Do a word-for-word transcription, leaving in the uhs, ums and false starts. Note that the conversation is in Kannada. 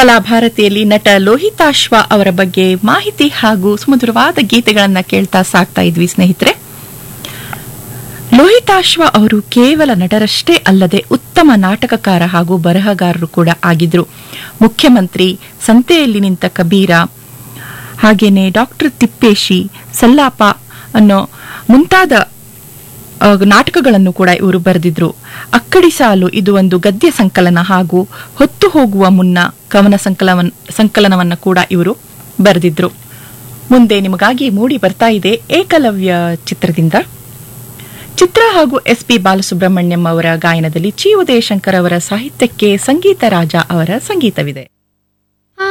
ಕಲಾಭಾರತಿಯಲ್ಲಿ ನಟ ಲೋಹಿತಾಶ್ವ ಅವರ ಬಗ್ಗೆ ಮಾಹಿತಿ ಹಾಗೂ ಸುಮಧುರವಾದ ಗೀತೆಗಳನ್ನ ಕೇಳ್ತಾ ಸಾಕ್ತಾ ಇದ್ವಿ ಸ್ನೇಹಿತರೆ. ಲೋಹಿತಾಶ್ವ ಅವರು ಕೇವಲ ನಟರಷ್ಟೇ ಅಲ್ಲದೆ ಉತ್ತಮ ನಾಟಕಕಾರ ಹಾಗೂ ಬರಹಗಾರರು ಕೂಡ ಆಗಿದ್ರು. ಮುಖ್ಯಮಂತ್ರಿ, ಸಂತೆಯಲ್ಲಿ ನಿಂತ ಕಬೀರ, ಹಾಗೇನೆ ಡಾಕ್ಟರ್ ತಿಪ್ಪೇಶಿ, ಸಲ್ಲಾಪ ಅನ್ನೋ ಮುಂತಾದ ನಾಟಕಗಳನ್ನು ಕೂಡ ಇವರು ಬರೆದಿದ್ರು. ಅಕ್ಕಡಿ ಸಾಲು ಇದು ಒಂದು ಗದ್ಯ ಸಂಕಲನ ಹಾಗೂ ಹೊತ್ತು ಹೋಗುವ ಮುನ್ನ ಕವನ ಸಂಕಲನ ಸಂಕಲನವನ್ನು ಕೂಡ ಇವರು ಬರೆದಿದ್ರು. ಮುಂದೆ ನಿಮಗಾಗಿ ಮೂಡಿ ಬರ್ತಾ ಇದೆ ಏಕಲವ್ಯ ಚಿತ್ರದಿಂದ. ಚಿತ್ರ ಹಾಗೂ ಎಸ್ ಪಿ ಬಾಲಸುಬ್ರಹ್ಮಣ್ಯಂ ಅವರ ಗಾಯನದಲ್ಲಿ ಚಿ ಉದಯಶಂಕರ್ ಅವರ ಸಾಹಿತ್ಯಕ್ಕೆ ಸಂಗೀತ ರಾಜ ಅವರ ಸಂಗೀತವಿದೆ.